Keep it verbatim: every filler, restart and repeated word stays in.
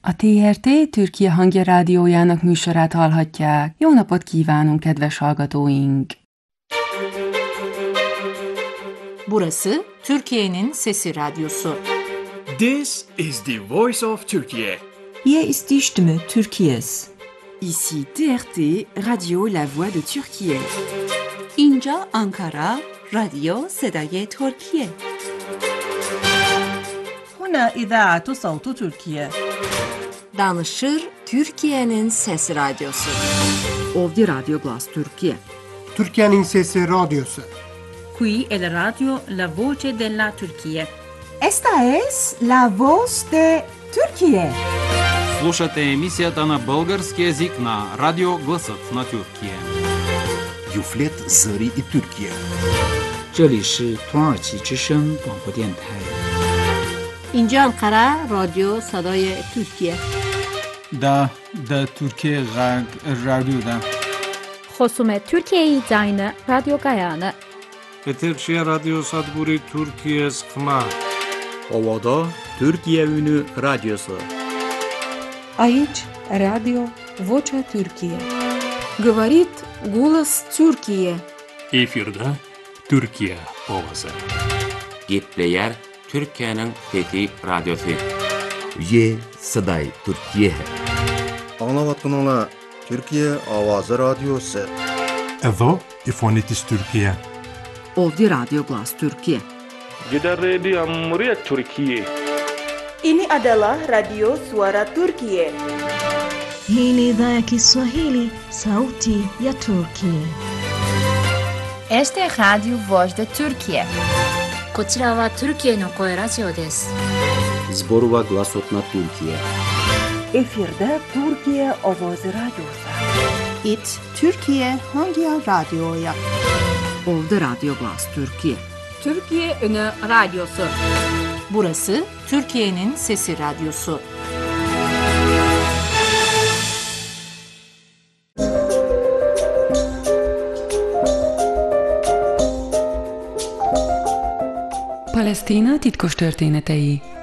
A té er té Türkiye Hangja Rádiójának műsorát hallhatják. Jó napot kívánunk, kedves hallgatóink! Burası Türkiye'nin Sesi Radyosu. This is the voice of Turkey. Hier ist die Stimme Türkiye's. Ici T R T, Radio La Voix de Türkiye. اینجا آنکارا، رادیو صدای ترکیه. هنا إذاعة صوت تركيا. Danışır Türkiye'nin Sesi Radyosu. Ovdje Radio Glas Türkiye. Türkiye'nin Sesi Radyosu. Qui è la radio La Voce della Turchia. Esta es La Voz de Türkiye. Слушате емисията на български език на Радио Гласът на Türkiye. Юфлет Зари и Türkiye. 这里是土耳其之声广播电台。 اینجا انقره رادیو صدای ترکیه. دا دا Türkiye رادیو دا. خصوم Türkiye Zayne Radyo Gayane. Eterçiye Radyo Sadburi Türkiye Skma. Ovada Türkiye Ünü Radyosu. Aici Radio Vocea Türkiye. Говорит голос Türkiye. Efirde Türkiye ovası. Gitleyer Türkiye'nin Fethi Radyosu. Ye Saday Türkiye. Anlavatınla Türkiye Avazı Radyosu. Edo İfonitis Türkiye. Ovdje Radio Glas Türkiye. Gider Radio Amriya Türkiye. Ini adalah Radio Suara Turkiye. Hii ni idhaa ya Kiswahili, sauti ya Turkiye. Este es Radio Voz de Türkiye. こちらはトルキエの声ラジオです。 Zborova Glasot na Türkiye. Efirde Türkiye Avazı Radyosu. It Türkiye Hangja Radyoya. Ovdje Radio Glas Türkiye. Türkiye Ünü Radyosu. Burası Türkiye'nin Sesi Radyosu. Palesztina titkos történetei.